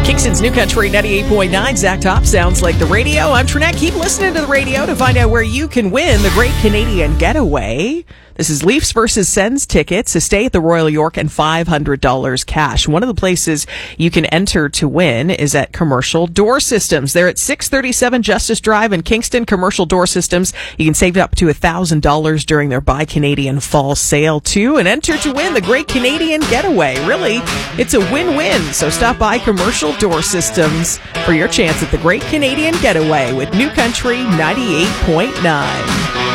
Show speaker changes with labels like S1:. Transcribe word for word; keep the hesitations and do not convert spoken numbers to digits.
S1: Kingston's New Country ninety-eight point nine. Zach Top sounds like the radio. I'm Trinette. Keep listening to the radio to find out where you can win the Great Canadian Getaway. This is Leafs versus Sens tickets, a stay at the Royal York, and five hundred dollars cash. One of the places you can enter to win is at Commercial Door Systems. They're at six thirty-seven Justice Drive in Kingston. Commercial Door Systems. You can save up to one thousand dollars during their Buy Canadian Fall Sale, too, and enter to win the Great Canadian Getaway. Really, it's a win-win. So stop by Commercial Door Systems for your chance at the Great Canadian Getaway with New Country ninety-eight point nine.